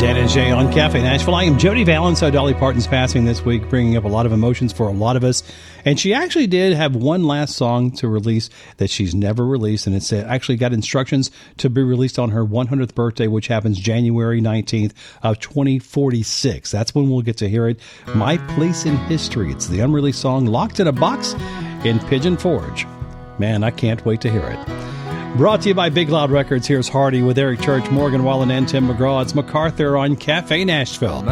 Dan and Jay on Cafe Nashville. I am Jody Valens. So Dolly Parton's passing this week, bringing up a lot of emotions for a lot of us. And she actually did have one last song to release that she's never released. And it's actually got instructions to be released on her 100th birthday, which happens January 19th of 2046. That's when we'll get to hear it. My Place in History. It's the unreleased song locked in a box in Pigeon Forge. Man, I can't wait to hear it. Brought to you by Big Loud Records. Here's Hardy with Eric Church, Morgan Wallen, and Tim McGraw. It's MacArthur on Cafe Nashville.